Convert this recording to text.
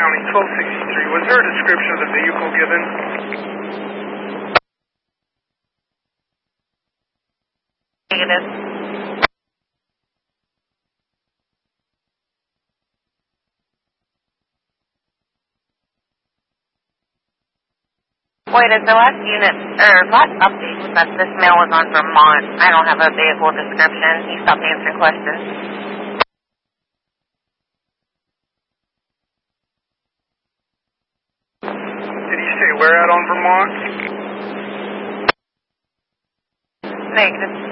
County, 1263. Was there a description of the vehicle given? Negative. Wait, is the last unit, or last update was that this mail was on Vermont. I don't have a vehicle description. He stopped answering questions. Did he say where at on Vermont? Negative.